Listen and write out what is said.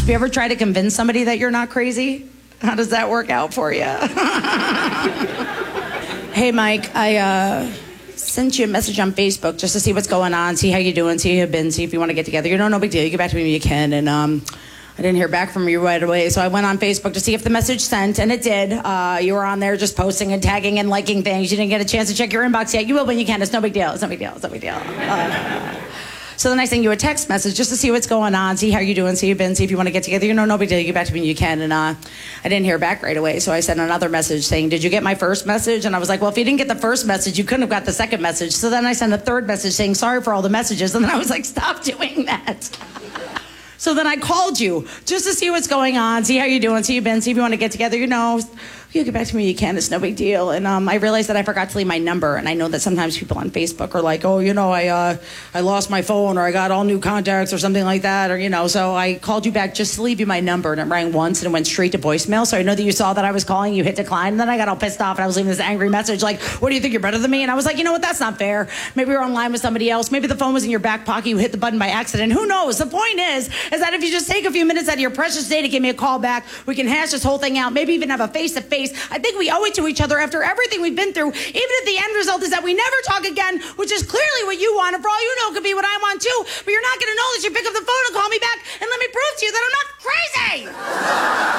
Have you ever tried to convince somebody that you're not crazy? How does that work out for you? Hey, Mike, I sent you a message on Facebook just to see what's going on, see how you're doing, see how you've been, see if you want to get together. You know, no big deal. You get back to me when you can. And I didn't hear back from you right away, so I went on Facebook to see if the message sent, and it did. You were on there just posting and tagging and liking things. You didn't get a chance to check your inbox yet. You will when you can. It's no big deal. It's no big deal. It's no big deal. So then I sent you a text message just to see what's going on, see how you're doing, see you've been, see if you want to get together. You know, no big deal. You get back to me when you can. And I didn't hear back right away, so I sent another message saying, did you get my first message? And I was like, well, if you didn't get the first message, you couldn't have got the second message. So then I sent a third message saying, sorry for all the messages. And then I was like, stop doing that. So then I called you just to see what's going on, see how you're doing, see you've been, see if you want to get together. You know, you get back to me when you can. It's no big deal. And I realized that I forgot to leave my number. And I know that sometimes people on Facebook are like, oh, you know, I lost my phone, or I got all new contacts or something like that. Or, you know, so I called you back just to leave you my number. And it rang once and it went straight to voicemail. So I know that you saw that I was calling. You hit decline. And then I got all pissed off and I was leaving this angry message like, what do you think, you're better than me? And I was like, you know what? That's not fair. Maybe you're online with somebody else. Maybe the phone was in your back pocket. You hit the button by accident. Who knows? The point is that if you just take a few minutes out of your precious day to give me a call back, we can hash this whole thing out, maybe even have a face-to-face. I think we owe it to each other after everything we've been through, even if the end result is that we never talk again, which is clearly what you want, and for all you know, it could be what I want too, but you're not going to know that you pick up the phone and call me back and let me prove to you that I'm not crazy.